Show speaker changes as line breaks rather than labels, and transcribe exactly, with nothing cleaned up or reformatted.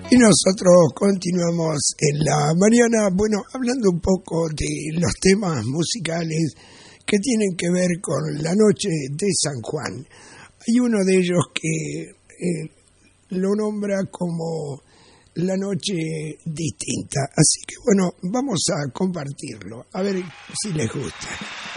Y nosotros continuamos en la mañana, bueno, hablando un poco de los temas musicales que tienen que ver con la noche de San Juan. Hay uno de ellos que eh, lo nombra como la noche distinta. Así que bueno, vamos a compartirlo, a ver si les gusta.